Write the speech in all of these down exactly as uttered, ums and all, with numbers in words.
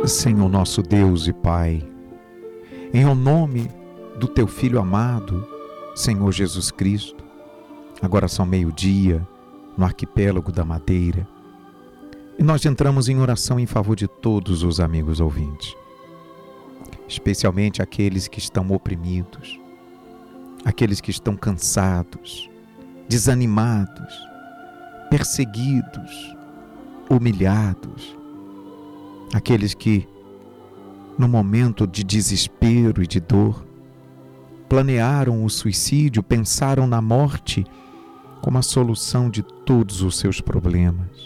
Senhor nosso Deus e Pai, em o nome do Teu Filho amado, Senhor Jesus Cristo, agora são meio-dia no arquipélago da Madeira e nós entramos em oração em favor de todos os amigos ouvintes, especialmente aqueles que estão oprimidos, aqueles que estão cansados, desanimados, perseguidos, humilhados, aqueles que, no momento de desespero e de dor, planearam o suicídio, pensaram na morte como a solução de todos os seus problemas.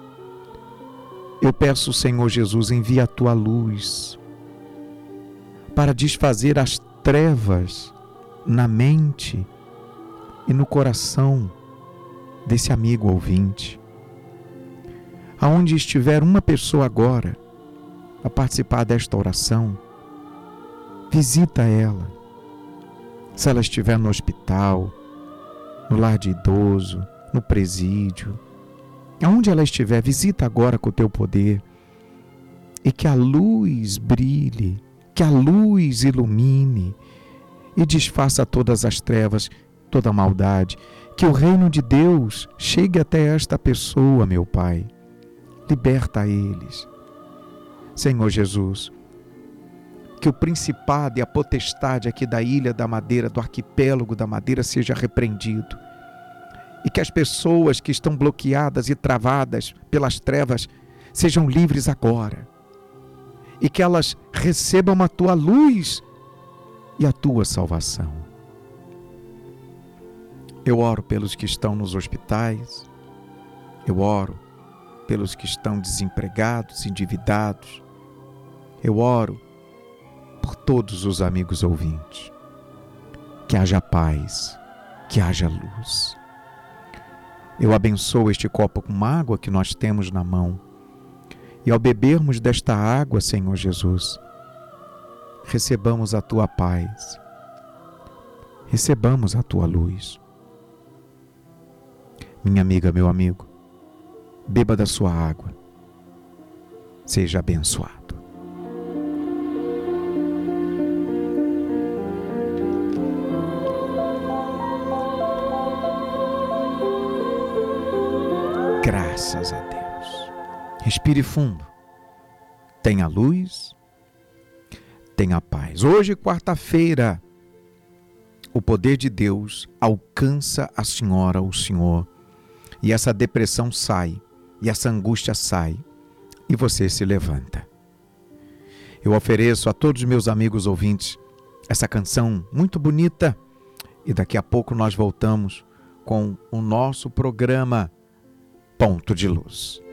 Eu peço, Senhor Jesus, envia a Tua luz para desfazer as trevas na mente e no coração desse amigo ouvinte. Aonde estiver uma pessoa agora a participar desta oração, visita ela. Se ela estiver no hospital, no lar de idoso, no presídio, aonde ela estiver, visita agora com o Teu poder e que a luz brilhe, que a luz ilumine e desfaça todas as trevas, toda a maldade, que o reino de Deus chegue até esta pessoa, meu Pai. Liberta eles. Senhor Jesus, que o principado e a potestade aqui da Ilha da Madeira, do arquipélago da Madeira, seja repreendido. E que as pessoas que estão bloqueadas e travadas pelas trevas sejam livres agora. E que elas recebam a Tua luz e a Tua salvação. Eu oro pelos que estão nos hospitais. Eu oro pelos que estão desempregados, endividados. Eu oro por todos os amigos ouvintes. Que haja paz, que haja luz. Eu abençoo este copo com água que nós temos na mão. E ao bebermos desta água, Senhor Jesus, recebamos a Tua paz. Recebamos a Tua luz. Minha amiga, meu amigo, beba da sua água. Seja abençoado. Graças a Deus. Respire fundo. Tenha luz, tenha paz. Hoje, quarta-feira, o poder de Deus alcança a senhora, o senhor, e essa depressão sai, e essa angústia sai, e você se levanta. Eu ofereço a todos os meus amigos ouvintes essa canção muito bonita, e daqui a pouco nós voltamos com o nosso programa Ponto de Luz.